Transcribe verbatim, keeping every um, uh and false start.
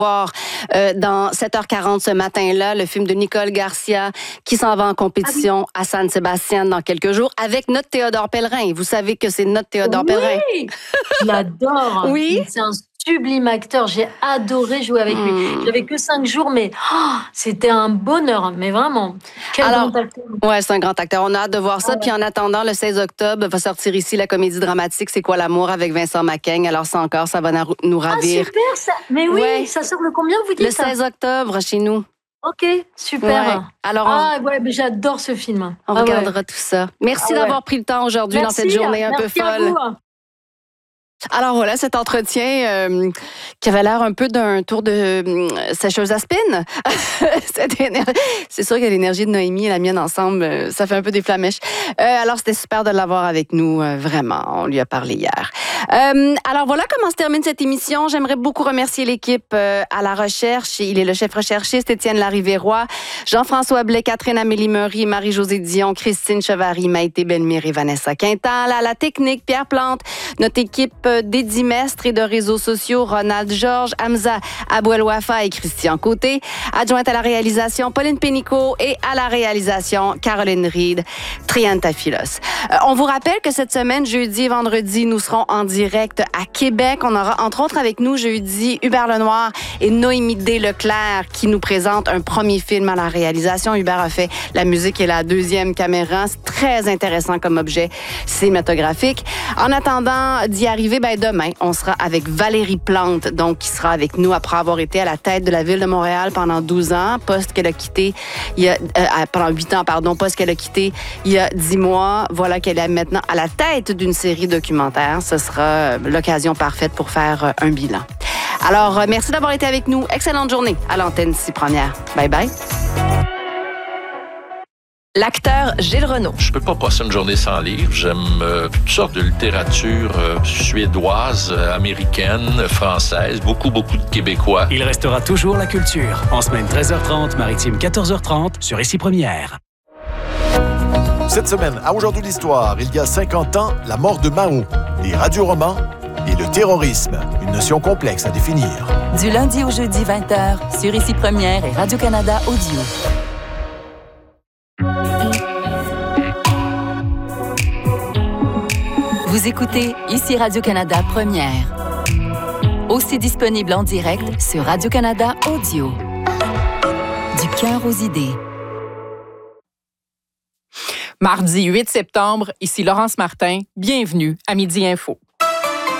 voir euh, dans sept heures quarante ce matin-là, le film de Nicole Garcia qui s'en va en compétition ah oui. à San Sebastián dans quelques jours avec notre Théodore Pellerin. Vous savez que c'est notre Théodore oui, Pellerin. Je l'adore. Oui. C'est un sublime acteur. J'ai adoré jouer avec lui. Mmh. J'avais que cinq jours, mais oh, c'était un bonheur. Mais vraiment, quel Alors, grand acteur. Ouais, c'est un grand acteur. On a hâte de voir ça. Ah, Puis ouais. en attendant, le seize octobre, va sortir ici la comédie dramatique C'est quoi l'amour avec Vincent Macaigne. Alors ça encore, ça va nous ravir. Ah, super ça. Mais oui, ouais. ça sort le combien, vous dites? Le seize octobre chez nous. OK, super. Ouais. Alors, ah ouais, mais j'adore ce film. On ah, regardera ouais. tout ça. Merci ah, d'avoir ouais. pris le temps aujourd'hui dans cette journée un Merci peu folle. Alors voilà, cet entretien euh, qui avait l'air un peu d'un tour de euh, sécheuse à spin. C'est sûr que l'énergie de Noémie et la mienne ensemble, euh, ça fait un peu des flamèches. Euh, alors c'était super de l'avoir avec nous, euh, vraiment. On lui a parlé hier. Euh, alors voilà comment se termine cette émission. J'aimerais beaucoup remercier l'équipe euh, à la recherche. Il est le chef recherchiste Étienne Larivéroy, Jean-François Blais, Catherine Amélie Meury, Marie-Josée Dion, Christine Chevary, Maïté Belmire et Vanessa Quintal. À la technique, Pierre Plante, notre équipe d'Édimestre et de réseaux sociaux, Ronald Georges, Hamza Abouel-Wafa et Christian Côté. Adjointe à la réalisation, Pauline Pénicaud et à la réalisation, Caroline Reed, Triantafilos. Euh, on vous rappelle que cette semaine, jeudi et vendredi, nous serons en direct à Québec. On aura entre autres avec nous jeudi Hubert Lenoir et Noémie D. Leclerc qui nous présentent un premier film à la réalisation. Hubert a fait la musique et la deuxième caméra. C'est très intéressant comme objet cinématographique. En attendant d'y arriver, ben demain, on sera avec Valérie Plante, donc qui sera avec nous après avoir été à la tête de la Ville de Montréal pendant douze ans, poste qu'elle a quitté il y a, euh, pendant huit ans, pardon, poste qu'elle a quitté il y a dix mois. Voilà qu'elle est maintenant à la tête d'une série documentaire. Ce sera l'occasion parfaite pour faire un bilan. Alors, merci d'avoir été avec nous. Excellente journée à l'antenne ici Première. Bye bye. L'acteur Gilles Renaud. Je peux pas passer une journée sans lire. J'aime euh, toutes sortes de littérature euh, suédoise, euh, américaine, française, beaucoup, beaucoup de Québécois. Il restera toujours la culture. En semaine treize heures trente, maritime quatorze heures trente, sur Ici Première. Cette semaine, à Aujourd'hui l'Histoire, il y a cinquante ans, la mort de Mao, les radioromans et le terrorisme, une notion complexe à définir. Du lundi au jeudi vingt heures, sur Ici Première et Radio-Canada Audio. Vous écoutez Ici Radio-Canada Première. Aussi disponible en direct sur Radio-Canada Audio. Du cœur aux idées. Mardi huit septembre, ici Laurence Martin. Bienvenue à Midi Info.